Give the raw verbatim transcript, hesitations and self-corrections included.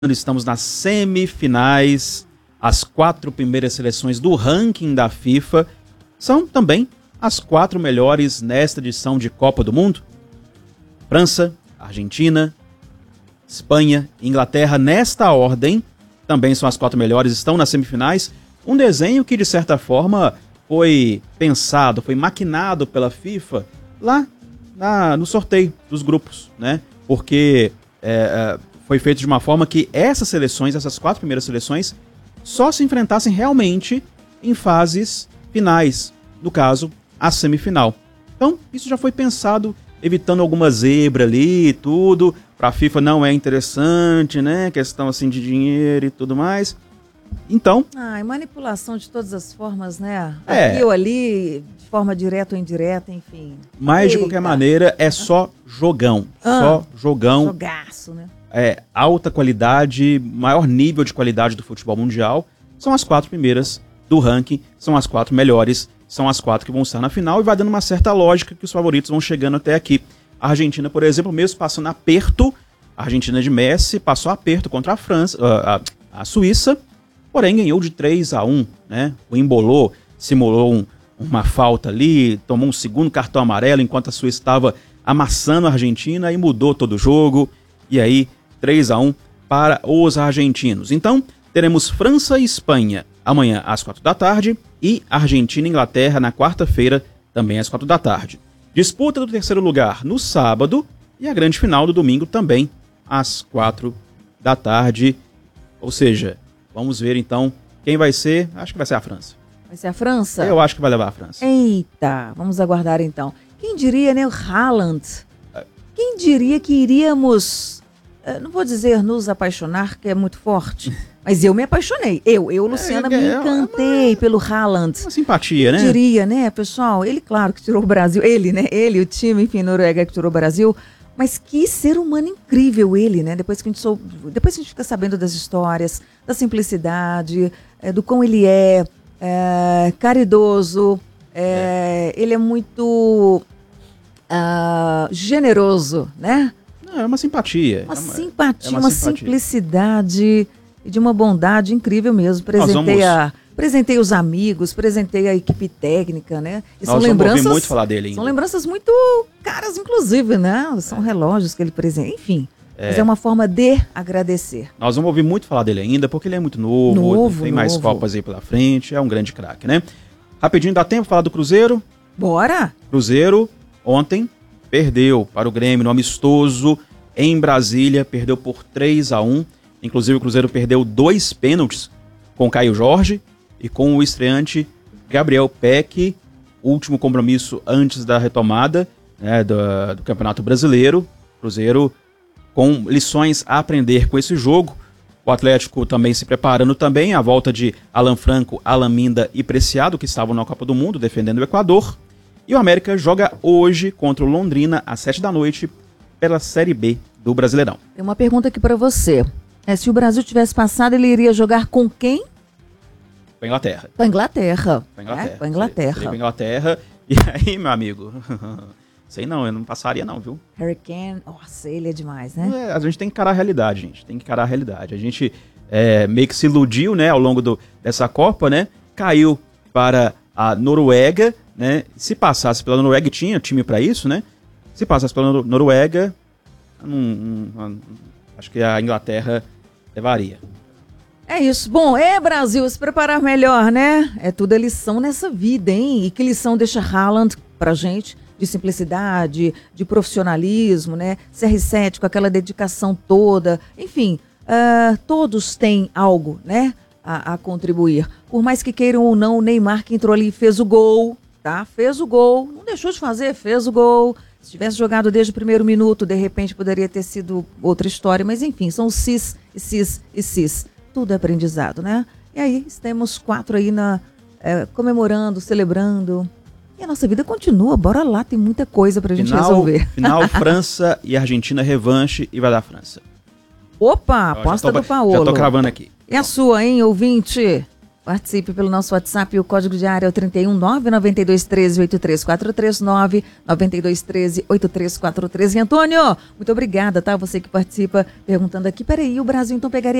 Estamos nas semifinais. As quatro primeiras seleções do ranking da FIFA são também as quatro melhores nesta edição de Copa do Mundo. França, Argentina, Espanha, Inglaterra, nesta ordem, também são as quatro melhores, estão nas semifinais. Um desenho que, de certa forma, foi pensado, foi maquinado pela FIFA lá na, no sorteio dos grupos, né? Porque é, foi feito de uma forma que essas seleções, essas quatro primeiras seleções, só se enfrentassem realmente em fases finais, no caso, a semifinal. Então, isso já foi pensado, evitando alguma zebra ali e tudo. Para a FIFA não é interessante, né? Questão assim de dinheiro e tudo mais. Então... Ah, e manipulação de todas as formas, né? É. Aqui ou ali, de forma direta ou indireta, enfim. Mas, Eita. de qualquer maneira, é só jogão. Ah, só jogão. Jogaço, né? É, alta qualidade, maior nível de qualidade do futebol mundial. São as quatro primeiras do ranking, são as quatro melhores, são as quatro que vão estar na final e vai dando uma certa lógica que os favoritos vão chegando até aqui. A Argentina, por exemplo, mesmo passando aperto, a Argentina de Messi passou aperto contra a França, a, a, a Suíça, porém ganhou de três a um, né? O embolou, simulou um, uma falta ali, tomou um segundo cartão amarelo enquanto a Suíça estava amassando a Argentina e mudou todo o jogo. E aí, três a um para os argentinos. Então, teremos França e Espanha amanhã às quatro da tarde e Argentina e Inglaterra na quarta-feira, também às quatro da tarde. Disputa do terceiro lugar no sábado e a grande final do domingo também às quatro da tarde. Ou seja, vamos ver então quem vai ser. Acho que vai ser a França. Vai ser a França? Eu acho que vai levar a França. Eita, vamos aguardar então. Quem diria, né, o Haaland? Quem diria que iríamos, não vou dizer nos apaixonar, que é muito forte, mas eu me apaixonei. Eu, eu, Luciana, é, me é, encantei é uma, pelo Haaland. Uma simpatia, né? Quem diria, né, pessoal? Ele, claro, que tirou o Brasil. Ele, né? Ele, o time, enfim, Noruega que tirou o Brasil. Mas que ser humano incrível ele, né? Depois que a gente sou, depois que a gente fica sabendo das histórias, da simplicidade, é, do quão ele é, é caridoso, é, é. ele é muito uh, generoso, né? Não, é uma simpatia. Uma é uma, simpatia, é uma, uma simpatia. simplicidade e de uma bondade incrível mesmo. Presentei, vamos... a, presentei os amigos, presentei a equipe técnica, né? E Nós são vamos lembranças, ouvir muito falar dele ainda. São lembranças muito caras, inclusive, né? São é. relógios que ele presenta, enfim. É. Mas é uma forma de agradecer. Nós vamos ouvir muito falar dele ainda, porque ele é muito novo, novo tem novo. mais Copas aí pela frente, é um grande craque, né? Rapidinho, dá tempo de falar do Cruzeiro? Bora! Cruzeiro, ontem, perdeu para o Grêmio no amistoso em Brasília, perdeu por três a um. Inclusive o Cruzeiro perdeu dois pênaltis com o Caio Jorge e com o estreante Gabriel Peck, último compromisso antes da retomada, né, do, do Campeonato Brasileiro. Cruzeiro com lições a aprender com esse jogo. O Atlético também se preparando também, a volta de Alan Franco, Alan Minda e Preciado, que estavam na Copa do Mundo defendendo o Equador. E o América joga hoje contra o Londrina às sete da noite pela Série B do Brasileirão. Tem uma pergunta aqui para você. É, se o Brasil tivesse passado, ele iria jogar com quem? Com a Inglaterra. Com a Inglaterra. Com a Inglaterra. É, com a Inglaterra. Seria com a Inglaterra. E aí, meu amigo, sei não, eu não passaria não, viu? Harry Kane, nossa, ele é demais, né? É, a gente tem que encarar a realidade, gente. Tem que encarar a realidade. A gente é, meio que se iludiu, né, ao longo do, dessa Copa, né? Caiu para a Noruega, né? Se passasse pela Noruega, tinha time para isso, né? Se passasse pela Noruega, hum, hum, acho que a Inglaterra levaria. É isso. Bom, é Brasil, se preparar melhor, né? É tudo a lição nessa vida, hein? E que lição deixa Haaland pra gente? De simplicidade, de profissionalismo, né? C R sete com aquela dedicação toda. Enfim, uh, todos têm algo, né? A, a contribuir. Por mais que queiram ou não, o Neymar que entrou ali e fez o gol, tá? Fez o gol. Não deixou de fazer, fez o gol. Se tivesse jogado desde o primeiro minuto, de repente poderia ter sido outra história. Mas enfim, são cis e cis e cis. Tudo é aprendizado, né? E aí, temos quatro aí na, é, comemorando, celebrando. E a nossa vida continua. Bora lá, tem muita coisa pra gente final, resolver. Final, França e Argentina, revanche e vai dar França. Opa, aposta do Paolo. Já tô cravando aqui. É a sua, hein, ouvinte? Participe pelo nosso WhatsApp, o código de área é o trinta e um, nove nove dois um três, oito três quatro três, nove nove dois um três, oito três quatro três. E Antônio, muito obrigada, tá? Você que participa perguntando aqui, peraí, o Brasil então pegaria